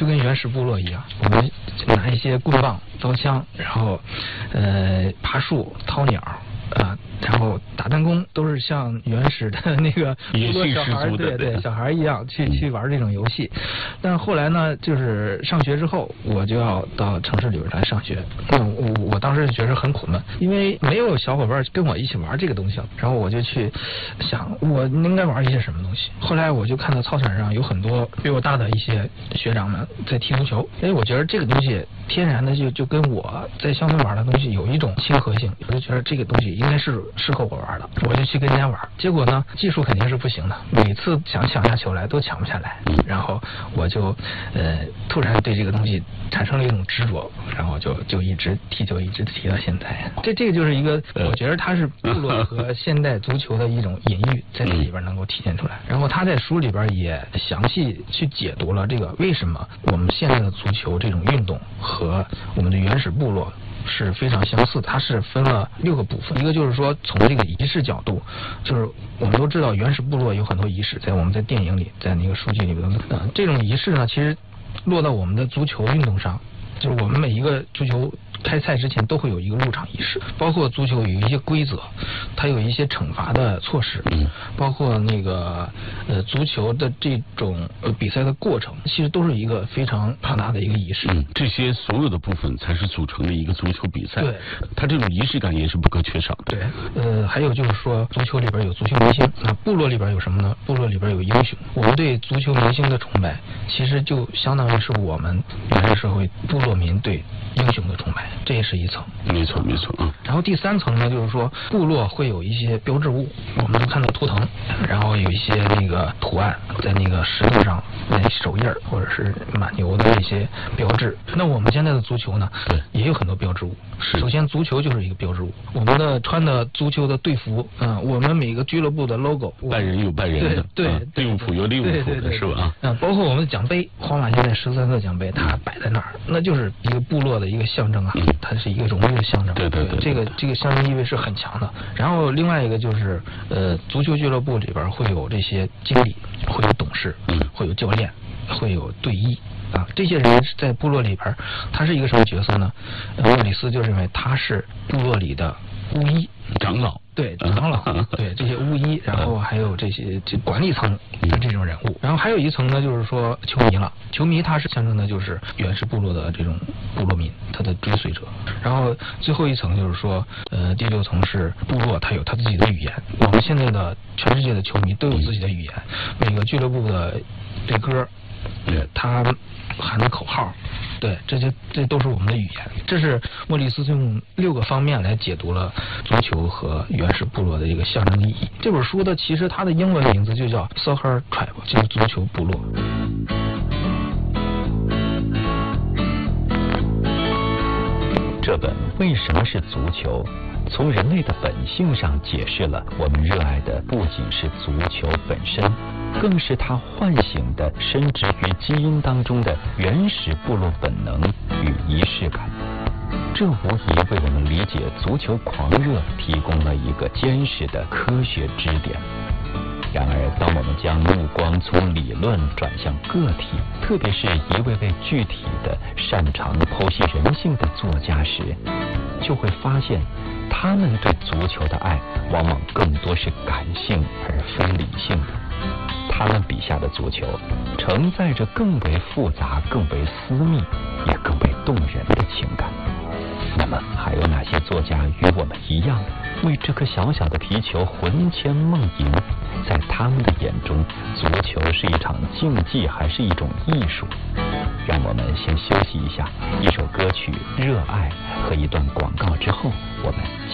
就跟原始部落一样，我们拿一些棍棒、刀枪，然后爬树、掏鸟啊，然后打弹弓，都是像原始的那个部落小孩，对小孩一样去玩这种游戏。但后来呢，就是上学之后，我就要到城市里边来上学。我当时觉得很苦闷，因为没有小伙伴跟我一起玩这个东西了。然后我就去想，我应该玩一些什么东西。后来我就看到操场上有很多比我大的一些学长们在踢足球，因为我觉得这个东西天然的就跟我在乡村玩的东西有一种亲和性，我就觉得这个东西应该是适合我玩的，我就去跟人家玩。结果呢，技术肯定是不行的，每次想抢下球来都抢不下来。然后我就突然对这个东西产生了一种执着，然后就一直踢球，一直踢到现在。这个就是一个，我觉得它是部落和现代足球的一种隐喻，在这里边能够体现出来。然后他在书里边也详细去解读了这个为什么我们现在的足球这种运动和我们的原始部落是非常相似，它是分了6个部分。一个就是说从这个仪式角度，就是我们都知道原始部落有很多仪式，在我们在电影里，在那个书籍里边，这种仪式呢，其实落到我们的足球运动上，就是我们每一个足球开赛之前都会有一个入场仪式，包括足球有一些规则，它有一些惩罚的措施，包括那个足球的这种比赛的过程，其实都是一个非常庞大的一个仪式。 这些所有的部分才是组成的一个足球比赛。 对， 它这种仪式感也是不可缺少的。 对，还有就是说，足球里边有足球明星，那部落里边有什么呢？部落里边有英雄。我们对足球明星的崇拜，其实就相当于是我们原始社会部落民对英雄的崇拜，这也是一层。 没错没错。 然后第3层呢，就是说部落会有一些标志物，我们能看到图腾，然后有一些那个图案在那个石头上，那手印或者是马牛的一些标志。那我们现在的足球呢，也有很多标志物。首先足球就是一个标志物，我们的穿的足球的队服，我们每个俱乐部的 logo， 拜仁有拜仁的，利物浦有利物浦的，是吧？ 包括我们的奖杯，皇马现在13色奖杯，它摆在那儿，那就是一个部落的一个象征啊，它是一个荣誉的象征。 对， 这个象征意味是很强的。然后另外一个就是足球俱乐部里边会有这些经理，会有董事，会有教练，会有队医啊，这些人在部落里边，他是一个什么角色呢？莫里斯就认为他是部落里的巫医、 长老。 对，长老，对这些巫医，然后还有这些管理层的这种人物。然后还有一层呢，就是说球迷了。球迷他是象征的就是原始部落的这种部落民，他的追随者。然后最后一层就是说，第6层是部落，他有他自己的语言。我们现在的全世界的球迷都有自己的语言，每个俱乐部的队歌，他喊的口号，对，这都是我们的语言。这是莫里斯用6个方面来解读了足球和原始部落的一个象征意义。这本书的其实它的英文名字就叫 Soccer Tribe， 就是足球部落。 这本为什么是足球，从人类的本性上解释了我们热爱的不仅是足球本身，更是它唤醒的深植于基因当中的原始部落本能与仪式感。这无疑为我们理解足球狂热提供了一个坚实的科学支点。然而，当我们将目光从理论转向个体，特别是一位位具体的擅长剖析人性的作家时，就会发现他们对足球的爱往往更多是感性而非理性的。他们笔下的足球承载着更为复杂、更为私密，也更为动人的情感。那么，还有哪些作家与我们一样，为这颗小小的皮球魂牵梦萦？在他们的眼中，足球是一场竞技还是一种艺术？让我们先休息一下，一首歌曲《热爱》和一段广告之后，我们